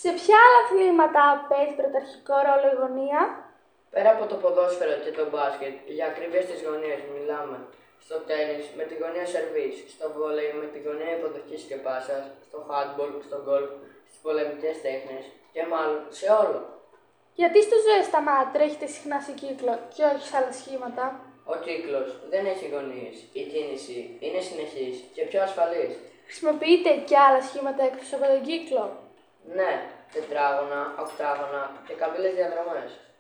Σε ποια άλλα αθλήματα παίζει πρωταρχικό ρόλο η γωνία? Πέρα από το ποδόσφαιρο και το μπάσκετ, για ακρίβεια στις γωνίες μιλάμε. Στο τένις με τη γωνία σερβίς, στο βόλεϊ με τη γωνία υποδοχής και πάσας, στο handball, στο γκολφ, στις πολεμικές τέχνες και μάλλον σε όλο. Γιατί στο ζώσταμα τρέχετε συχνά σε κύκλο και όχι σε άλλα σχήματα? Ο κύκλος δεν έχει γωνίες. Η κίνηση είναι συνεχής και πιο ασφαλής. Χρησιμοποιείτε και άλλα σχήματα εκτός από τον κύκλο? Ναι, τετράγωνα, οκτάγωνα και καμπύλες διαδρομές.